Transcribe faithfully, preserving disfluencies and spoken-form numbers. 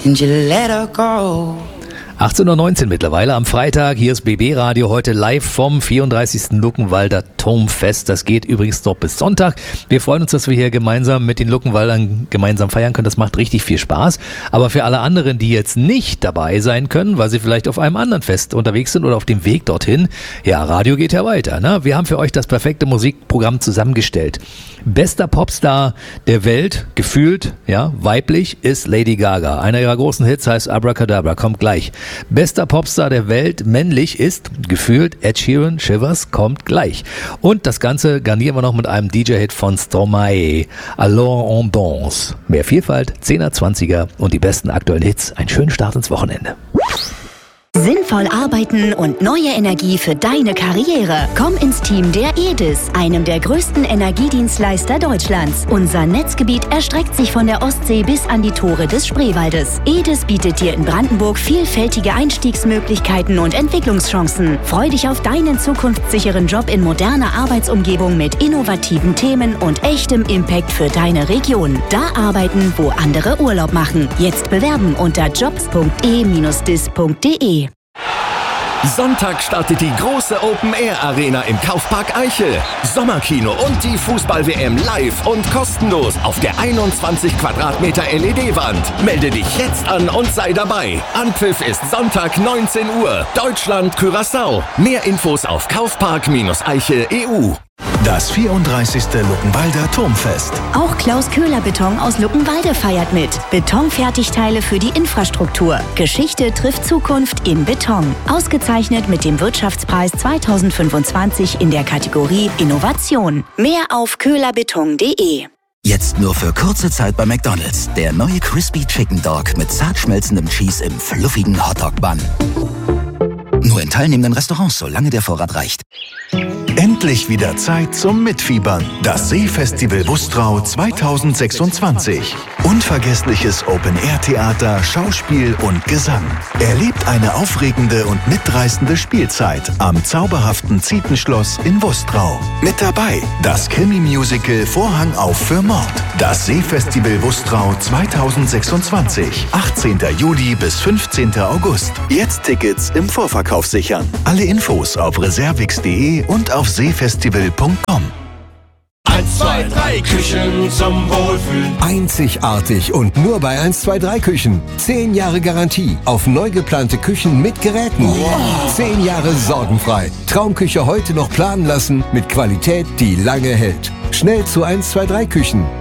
and you let her go. achtzehn Uhr neunzehn mittlerweile am Freitag. Hier ist B B Radio heute live vom vierunddreißigsten Luckenwalder Turmfest. Das geht übrigens noch bis Sonntag. Wir freuen uns, dass wir hier gemeinsam mit den Luckenwaldern gemeinsam feiern können. Das macht richtig viel Spaß. Aber für alle anderen, die jetzt nicht dabei sein können, weil sie vielleicht auf einem anderen Fest unterwegs sind oder auf dem Weg dorthin, ja, Radio geht ja weiter, ne? Wir haben für euch das perfekte Musikprogramm zusammengestellt. Bester Popstar der Welt, gefühlt, ja, weiblich, ist Lady Gaga. Einer ihrer großen Hits heißt Abracadabra, kommt gleich. Bester Popstar der Welt, männlich, ist gefühlt Ed Sheeran, Shivers, kommt gleich. Und das Ganze garnieren wir noch mit einem D J-Hit von Stromae, Alors en danse. Mehr Vielfalt, zehner, zwanziger und die besten aktuellen Hits. Einen schönen Start ins Wochenende. Sinnvoll arbeiten und neue Energie für deine Karriere. Komm ins Team der E D I S, einem der größten Energiedienstleister Deutschlands. Unser Netzgebiet erstreckt sich von der Ostsee bis an die Tore des Spreewaldes. E D I S bietet dir in Brandenburg vielfältige Einstiegsmöglichkeiten und Entwicklungschancen. Freu dich auf deinen zukunftssicheren Job in moderner Arbeitsumgebung mit innovativen Themen und echtem Impact für deine Region. Da arbeiten, wo andere Urlaub machen. Jetzt bewerben unter jobs punkt e dis punkt de. Sonntag startet die große Open-Air-Arena im Kaufpark Eichel. Sommerkino und die Fußball-W M live und kostenlos auf der einundzwanzig Quadratmeter L E D-Wand. Melde dich jetzt an und sei dabei. Anpfiff ist Sonntag neunzehn Uhr. Deutschland, Curaçao. Mehr Infos auf kaufpark eichel punkt e u. Das vierunddreißigste Luckenwalder Turmfest. Auch Klaus Köhler Beton aus Luckenwalde feiert mit. Betonfertigteile für die Infrastruktur. Geschichte trifft Zukunft in Beton. Ausgezeichnet mit dem Wirtschaftspreis zweitausendfünfundzwanzig in der Kategorie Innovation. Mehr auf köhlerbeton punkt de. Jetzt nur für kurze Zeit bei McDonald's. Der neue Crispy Chicken Dog mit zart schmelzendem Cheese im fluffigen Hotdog-Bun. Nur in teilnehmenden Restaurants, solange der Vorrat reicht. Endlich wieder Zeit zum Mitfiebern. Das Seefestival Wustrau zweitausendsechsundzwanzig. Unvergessliches Open-Air-Theater, Schauspiel und Gesang. Erlebt eine aufregende und mitreißende Spielzeit am zauberhaften Zietenschloss in Wustrau. Mit dabei das Krimi-Musical Vorhang auf für Mord. Das Seefestival Wustrau zweitausendsechsundzwanzig. achtzehnten Juli bis fünfzehnten August. Jetzt Tickets im Vorverkauf sichern. Alle Infos auf reservix punkt de und auf seefestival punkt com. eins, zwei, drei Küchen zum Wohlfühlen. Einzigartig und nur bei eins, zwei, drei Küchen. Zehn Jahre Garantie auf neu geplante Küchen mit Geräten. Wow. Zehn Jahre sorgenfrei. Traumküche heute noch planen lassen mit Qualität, die lange hält. Schnell zu eins, zwei, drei Küchen.